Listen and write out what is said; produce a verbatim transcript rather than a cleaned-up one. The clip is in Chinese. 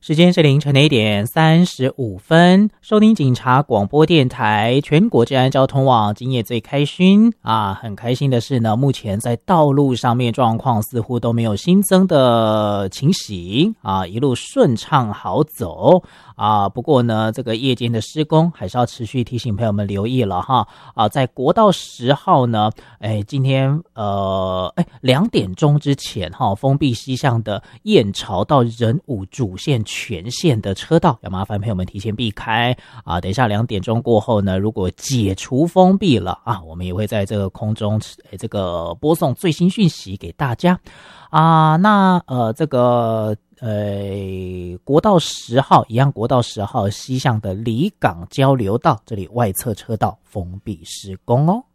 时间是凌晨的一点三十五分，收听警察广播电台全国治安交通网，今夜最开心啊！很开心的是呢，目前在道路上面状况似乎都没有新增的情形啊，一路顺畅好走啊。不过呢，这个夜间的施工还是要持续提醒朋友们留意了哈啊，在国道十号呢，哎，今天呃，哎两点钟之前哈，封闭西向的燕巢到仁武主线全线的车道，要麻烦朋友们提前避开啊！等一下两点钟过后呢，如果解除封闭了啊，我们也会在这个空中这个播送最新讯息给大家啊。那呃，这个呃国道十号一样，国道十号西向的离港交流道这里外侧车道封闭施工哦。